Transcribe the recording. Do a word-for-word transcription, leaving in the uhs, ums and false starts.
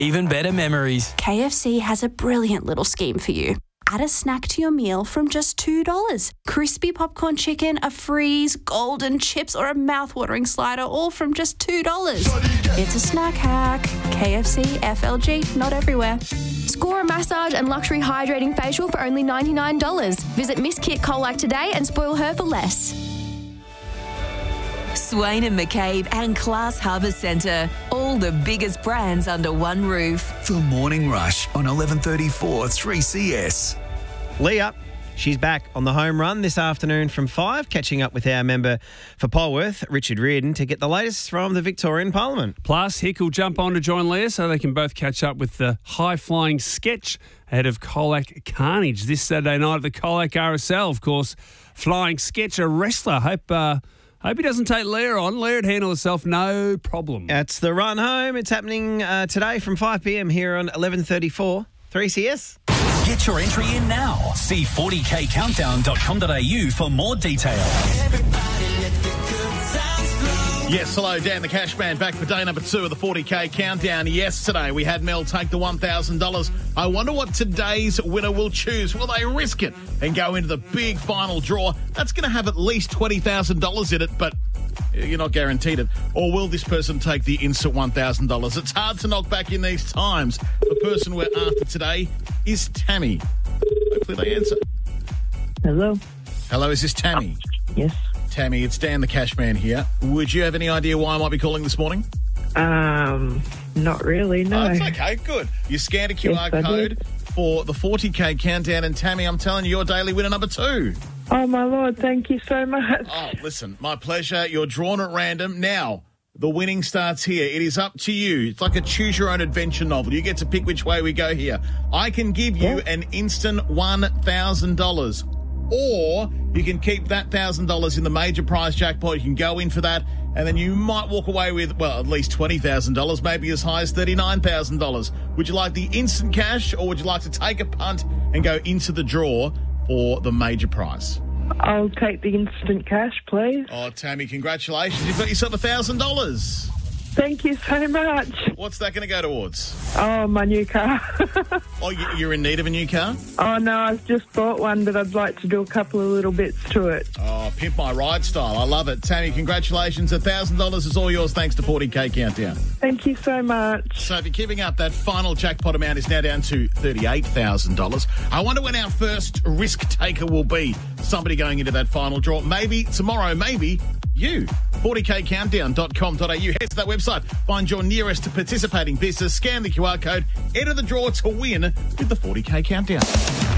even better memories. K F C has a brilliant little scheme for you. Add a snack to your meal from just two dollars. Crispy popcorn chicken, a freeze, golden chips or a mouth-watering slider, all from just two dollars. It's a snack hack. K F C, F L G, not everywhere. Score a massage and luxury hydrating facial for only ninety-nine dollars. Visit Miss Kit Colac today and spoil her for less. Swain and McCabe and Class Harbour Centre. All the biggest brands under one roof. The Morning Rush on eleven thirty-four three C S. Leah, she's back on the home run this afternoon from five, catching up with our member for Polworth, Richard Reardon, to get the latest from the Victorian Parliament. Plus, Hick will jump on to join Leah so they can both catch up with the high-flying sketch ahead of Colac Carnage this Saturday night at the Colac R S L. Of course, flying sketch, a wrestler. Hope... Uh, Hope he doesn't take Leah on. Leah would handle herself, no problem. That's the run home. It's happening uh, today from five p.m. here on eleven thirty-four three C S. Get your entry in now. See forty k countdown dot com dot a u for more details. Yes, hello, Dan the Cashman back for day number two of the forty k countdown. Yesterday we had Mel take the one thousand dollars. I wonder what today's winner will choose. Will they risk it and go into the big final draw? That's going to have at least twenty thousand dollars in it, but you're not guaranteed it. Or will this person take the instant one thousand dollars? It's hard to knock back in these times. The person we're after today is Tammy. Hopefully they answer. Hello. Hello, is this Tammy? Yes. Tammy, it's Dan the Cashman here. Would you have any idea why I might be calling this morning? Um, not really, no. Oh, it's okay, good. You scanned a Q R Yes, code for the forty k countdown, and Tammy, I'm telling you, you're daily winner number two. Oh, my Lord, thank you so much. Oh, listen, my pleasure. You're drawn at random. Now, the winning starts here. It is up to you. It's like a choose-your-own-adventure novel. You get to pick which way we go here. I can give you Yeah. an instant one thousand dollars. Or you can keep that one thousand dollars in the major prize jackpot. You can go in for that, and then you might walk away with, well, at least twenty thousand dollars, maybe as high as thirty-nine thousand dollars. Would you like the instant cash, or would you like to take a punt and go into the draw for the major prize? I'll take the instant cash, please. Oh, Tammy, congratulations. You've got yourself one thousand dollars. Thank you so much. What's that going to go towards? Oh, my new car. Oh, you- you're in need of a new car? Oh, no, I've just bought one, but I'd like to do a couple of little bits to it. Oh, pimp my ride style. I love it. Tammy, congratulations. one thousand dollars is all yours thanks to forty k Countdown. Thank you so much. So if you're keeping up, that final jackpot amount is now down to thirty-eight thousand dollars. I wonder when our first risk taker will be. Somebody going into that final draw. Maybe tomorrow, maybe you. forty k countdown dot com dot a u. Head to that website, find your nearest participating business, scan the Q R code, enter the draw to win with the forty k Countdown.